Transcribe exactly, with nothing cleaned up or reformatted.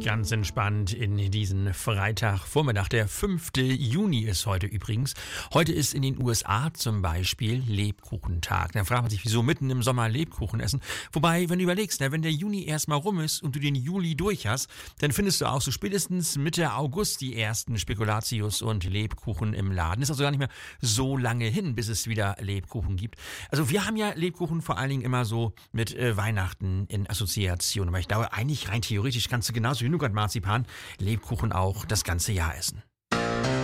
Ganz entspannt in diesen Freitagvormittag. Der fünfte Juni ist heute übrigens. Heute ist in den U S A zum Beispiel Lebkuchentag. Da fragt man sich, wieso mitten im Sommer Lebkuchen essen. Wobei, wenn du überlegst, na, wenn der Juni erstmal rum ist und du den Juli durch hast, dann findest du auch so spätestens Mitte August die ersten Spekulatius und Lebkuchen im Laden. Ist also gar nicht mehr so lange hin, bis es wieder Lebkuchen gibt. Also wir haben ja Lebkuchen vor allen Dingen immer so mit äh, Weihnachten in Assoziation. Aber ich glaube, eigentlich rein theoretisch kannst du genauso wie Nougat-Marzipan Lebkuchen auch das ganze Jahr essen.